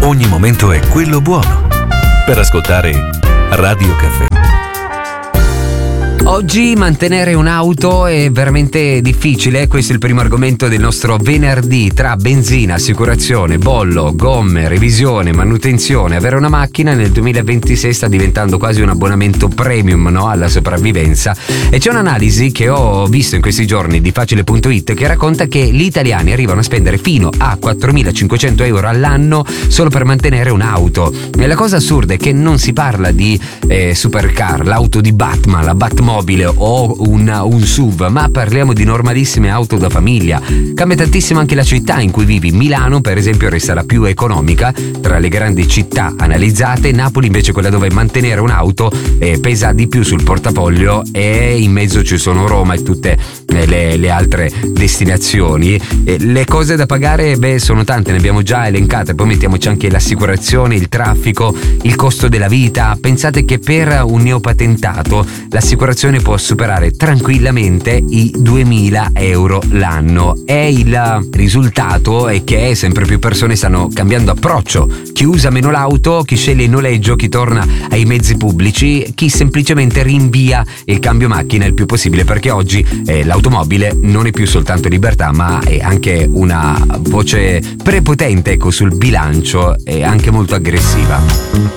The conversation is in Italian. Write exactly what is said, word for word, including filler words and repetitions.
ogni momento è quello buono per ascoltare Radio Caffè. Oggi mantenere un'auto è veramente difficile, questo è il primo argomento del nostro venerdì. Tra benzina, assicurazione, bollo, gomme, revisione, manutenzione, avere una macchina nel duemilaventisei sta diventando quasi un abbonamento premium, no? Alla sopravvivenza. E c'è un'analisi che ho visto in questi giorni di Facile punto it che racconta che gli italiani arrivano a spendere fino a quattromilacinquecento euro all'anno solo per mantenere un'auto. E la cosa assurda è che non si parla di eh, supercar, l'auto di Batman, la Batmobile o un, un S U V, ma parliamo di normalissime auto da famiglia. Cambia tantissimo anche la città in cui vivi. Milano, per esempio, resta la più economica tra le grandi città analizzate. Napoli invece quella dove mantenere un'auto eh, pesa di più sul portafoglio, e in mezzo ci sono Roma e tutte eh, le, le altre destinazioni. Eh, le cose da pagare, beh, sono tante, ne abbiamo già elencate, poi mettiamoci anche l'assicurazione, il traffico, il costo della vita. Pensate che per un neopatentato l'assicurazione può superare tranquillamente i duemila euro l'anno, e il risultato è che sempre più persone stanno cambiando approccio. Chi usa meno l'auto, chi sceglie il noleggio, chi torna ai mezzi pubblici, chi semplicemente rinvia il cambio macchina il più possibile, perché oggi eh, l'automobile non è più soltanto libertà, ma è anche una voce prepotente, ecco, sul bilancio, e anche molto aggressiva.